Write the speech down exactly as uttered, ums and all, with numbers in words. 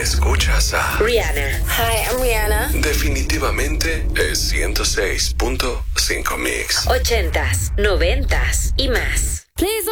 Escuchas a Rihanna. Hi, I'm Rihanna. Definitivamente es ciento seis punto cinco Mix. Ochentas, noventas y más. Please